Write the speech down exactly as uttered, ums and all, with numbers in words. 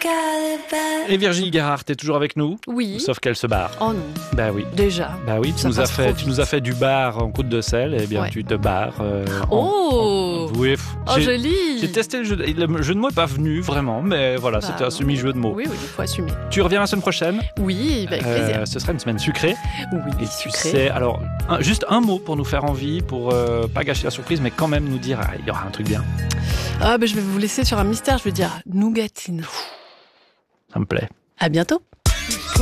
Et Virginie Guérard, t'es toujours avec nous? Oui. Sauf qu'elle se barre. Oh non. Bah oui. Déjà. Bah oui, tu Ça nous, as passe fait, trop tu nous as fait du bar en Côte de Sel, et bien Ouais. tu te barres. Euh, Oh en, en, oui, Oh, j'ai, joli. j'ai testé le jeu, de, le jeu de mots n'est pas venu vraiment, mais voilà, Bah, c'était un non. semi-jeu de mots. Oui, oui, il faut assumer. Tu reviens la semaine prochaine? Oui, avec plaisir. Euh, ce sera une semaine sucrée. Oui, Et tu sucré. sais, alors, un, juste un mot pour nous faire envie, pour euh, pas gâcher la surprise, mais quand même nous dire, ah, il y aura un truc bien. Ah, ben, je vais vous laisser sur un mystère, je vais dire nougatine. Ça me plaît. À bientôt.